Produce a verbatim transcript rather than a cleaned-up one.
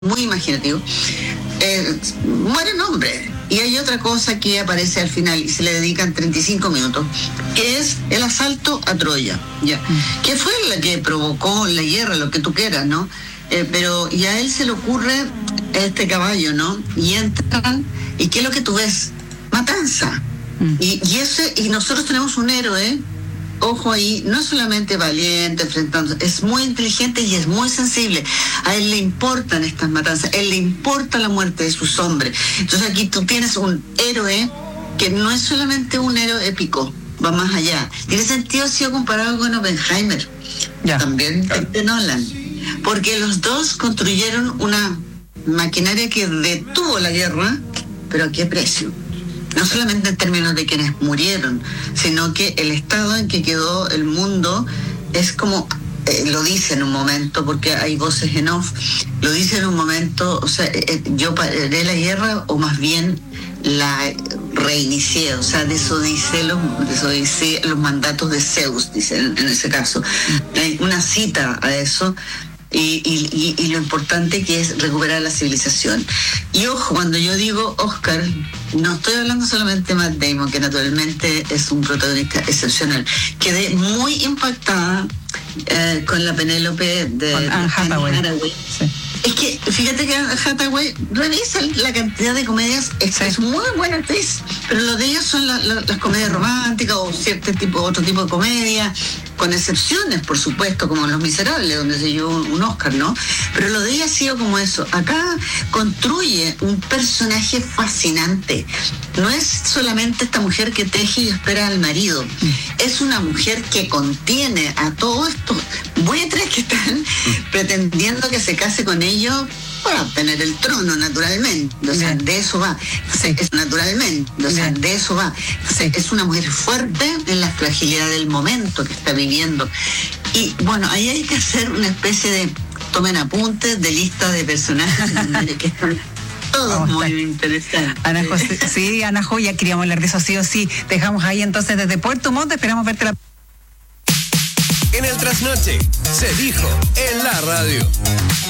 muy imaginativo, eh, mueren hombres. Y hay otra cosa que aparece al final y se le dedican treinta y cinco minutos, que es el asalto a Troya, ya, mm. que fue la que provocó la guerra, lo que tú quieras, ¿no? Eh, pero y a él se le ocurre este caballo, ¿no? Y entran, ¿y qué es lo que tú ves? Matanza. Mm. Y, y, ese, y nosotros tenemos un héroe, ojo ahí, no solamente valiente, enfrentando, es muy inteligente y es muy sensible. A él le importan estas matanzas, a él le importa la muerte de sus hombres. Entonces aquí tú tienes un héroe que no es solamente un héroe épico, va más allá. Tiene sentido si sido comparado con Oppenheimer, ya. También claro. de Nolan, porque los dos construyeron una maquinaria que detuvo la guerra, pero ¿a qué precio? No solamente en términos de quienes murieron, sino que el estado en que quedó el mundo es como, eh, lo dice en un momento, porque hay voces en off, lo dice en un momento, o sea, eh, yo paré la guerra, o más bien la reinicié, o sea, desodicé los, desodicé los mandatos de Zeus, dice en, en ese caso. Hay una cita a eso. Y, y, y lo importante que es recuperar la civilización. Y ojo, cuando yo digo Oscar, no estoy hablando solamente de Matt Damon, que naturalmente es un protagonista excepcional. Quedé muy impactada eh, con la Penélope de Anne Hathaway. Hathaway. Sí. Es que, fíjate que Anne Hathaway revisa la cantidad de comedias, es, sí. es muy buena actriz, pero lo de ellas son la, la, las comedias románticas o cierto tipo, otro tipo de comedia, con excepciones, por supuesto, como Los Miserables, donde se llevó un, un Oscar, ¿no? Pero lo de ella ha sido como eso. Acá construye un personaje fascinante. No es solamente esta mujer que teje y espera al marido. Es una mujer que contiene a todos estos buitres que están pretendiendo que se case con ellos para obtener el trono, naturalmente. O sea, bien. de eso va. Sí. Es naturalmente. O sea, bien. de eso va. Sí. Es una mujer fuerte en la fragilidad del momento que está viviendo. Y bueno, ahí hay que hacer una especie de, tomen apuntes, de lista de personajes que están todos muy interesantes. Ana José, sí, Ana Joya, queríamos hablar de eso sí o sí. Dejamos ahí entonces desde Puerto Montt, esperamos verte la... En el trasnoche se dijo en la radio.